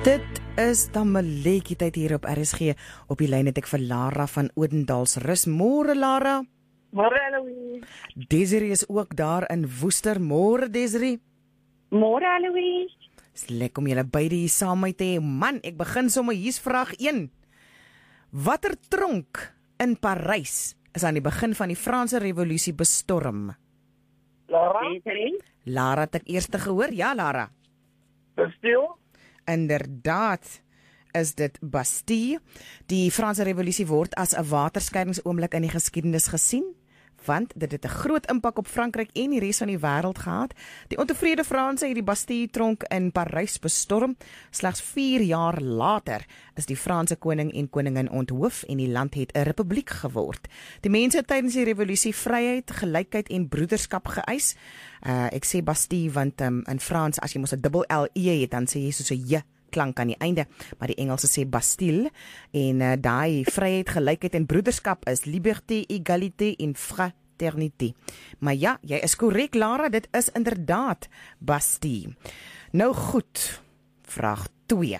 Dit is dan Malekie tyd hier op RSG. Op die lyn het ek vir Lara van Odendaalsrus. Môre Lara. Môre Eloise. Desiree is ook daar in Woester. Môre Desiree. Môre Eloise. Dis lekker om julle beide hier saam met te hê. Man, ek begin sommer hier's vraag 1. Watter tronk in Parys is aan die begin van die Franse Revolusie bestorm? Lara. Lara het ek eerste gehoor. Ja, Lara. Bastille. Inderdaad is dit Bastille. Die Franse Revolusie word as 'n waterskeidingsoomblik in die geskiedenis gesien, want dit het 'n groot impak op Frankryk en die res van die wêreld gehad. Die ontevrede Franse het die Bastille-tronk in Parys bestorm. Slegs 4 jaar later is die Franse koning en koningin onthoof en die land het 'n republiek geword. Die mense het tydens die revolusie vryheid, gelykheid en broederskap geëis. Ek sê Bastille want in Frans, as jy mos 'n dubbel L E het, dan sê jy soos 'n J klank aan die einde, maar die Engelse sê Bastille, en daai vryheid, gelykheid en broederskap is liberté, égalité en fraternité. Maar ja, jy is korrek Lara, dit is inderdaad Bastille. Nou goed, vraag 2.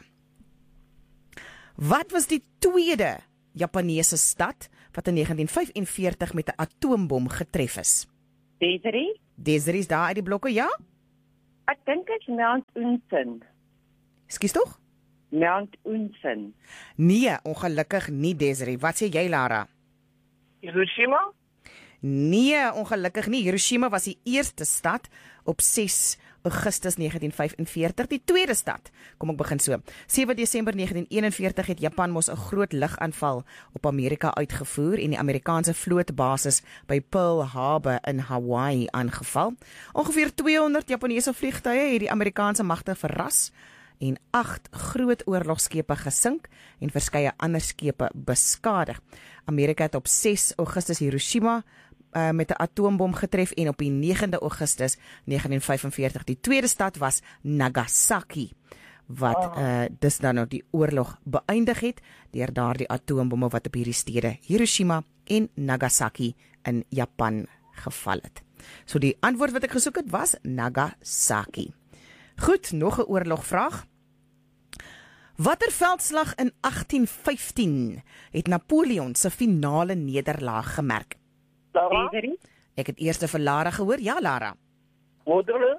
Wat was die tweede Japaneese stad wat in 1945 met 'n atoombom getref is? Desiree. Desiree is daar uit die blokke, ja? Ek dink dit is Mount Unsen. Ekskuus tog? Mount Unsen. Nee, ongelukkig nie Desiree. Wat sê jy Lara? Hiroshima. Nee, ongelukkig nie. Hiroshima was die eerste stad op 6 Augustus 1945, die tweede stad. Kom ek begin so. 7 Desember 1941 het Japan mos 'n groot lugaanval op Amerika uitgevoer en die Amerikaanse vlootbasis by Pearl Harbor in Hawaii aangeval. Ongeveer 200 Japaneese vliegtuie het die Amerikaanse magte verras en 8 groot oorlogskepe gesink en verskeie ander skepe beskadig. Amerika het op 6 Augustus Hiroshima met 'n atoombom getref en op die 9de Augustus 1945 die tweede stad was Nagasaki, wat dis dan nou die oorlog beëindig het deur daardie atoombomme wat op hierdie stede Hiroshima en Nagasaki in Japan geval het. So die antwoord wat ek gesoek het was Nagasaki. Goed, nog 'n oorlogvraag. Watter veldslag in 1815 het Napoleon se finale nederlaag gemerk? Lara. Ek het eers vir Lara gehoor. Ja, Lara. Waterloo.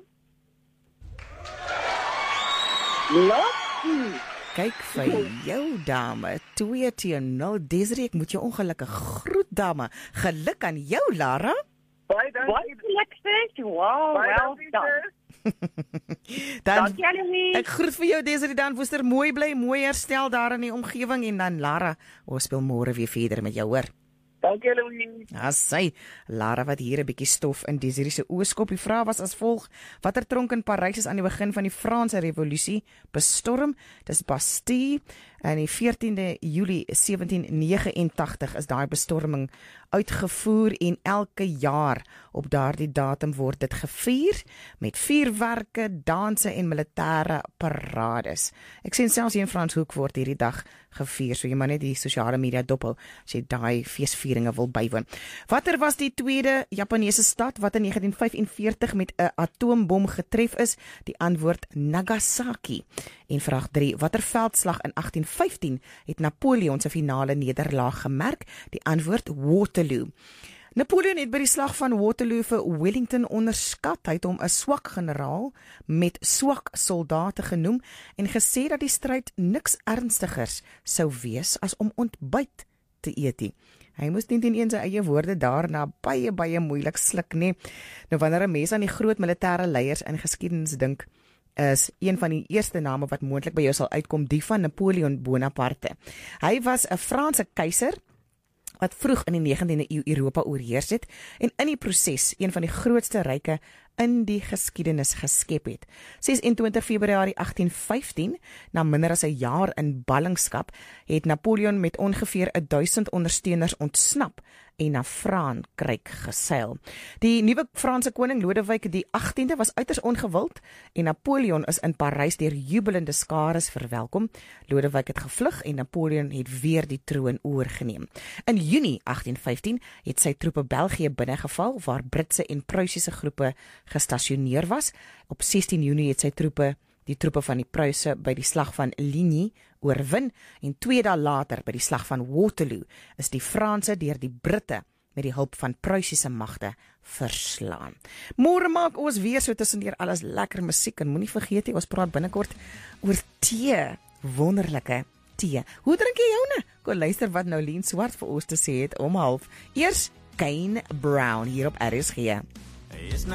Lucky. Kyk vir jou dame. 2-0. Desiree, ek moet jou ongelukkig groet dame. Geluk aan jou, Lara. Baie dankie. Baie lekker. Wow, well done. Dan, Dankie Eloise. ek groet vir jou Desiree dan, Woester, mooi bly, mooi herstel daar in die omgewing en dan Lara, ons speel môre weer verder met jou, hoor. Dankie Eloise. Ja, sy, Lara wat hier 'n bietjie stof in Desiree se oorskop. Die vraag was as volg: watter tronk in Parys is aan die begin van die Franse Revolusie bestorm? Dis Bastille. En die 14de Julie 1789 is daai bestorming uitgevoer en elke jaar op daardie datum word dit gevier met vuurwerke, danse en militêre parades. Ek sien selfs hier in Franshoek word hierdie dag gevier, so jy maar net die sosiale media dophou as jy daai feesvieringe wil bywoon. Watter was die tweede Japaneese stad wat in 1945 met 'n atoombom getref is? Die antwoord Nagasaki. En vraag 3, watter veldslag in 1815 het Napoleon se finale nederlaag gemerk? Die antwoord Waterloo. Napoleon het by die slag van Waterloo vir Wellington onderskat. Hy het hom 'n swak generaal met swak soldate genoem en gesê dat die stryd niks ernstigers sou wees as om ontbyt te eet nie. Hy moes net in sy eie woorde daarna baie moeilik sluk, nee. Nou wanneer 'n mens aan die groot militêre leiers in geskiedenis dink, is een van die eerste name wat moontlik by jou sal uitkom, die van Napoleon Bonaparte. Hy was 'n Franse keiser wat vroeg in die 19de eeu Europa oorheers het en in die proses een van die grootste ryke in die geskiedenis geskep het. 26 Februarie 1815, na minder as 'n jaar in ballingskap, het Napoleon met ongeveer 1000 ondersteuners ontsnap en na Frankryk geseil. Die nuwe Franse koning Lodewijk die 18de was uiters ongewild en Napoleon is in Parys deur jubelende skares verwelkom. Lodewijk het gevlug en Napoleon het weer die troon oorgeneem. In Junie 1815 het sy troepe België binnegeval waar Britse en Pruisiese groepe gestasioneer was. Op 16 Junie het sy troepe die troepe van die Pruise by die slag van Ligny oorwin en 2 dae later by die slag van Waterloo is die Franse deur die Britte met die hulp van Pruisiese magte verslaan. Môre maak ons weer so tussendeur alles lekker musiek en moenie vergeet ons praat binnekort oor tee, wonderlike tee. Hoe drink jy joune? Kom luister wat Nolien Swart vir ons te sê het om 12:30. Eers Kane Brown hier op RSG.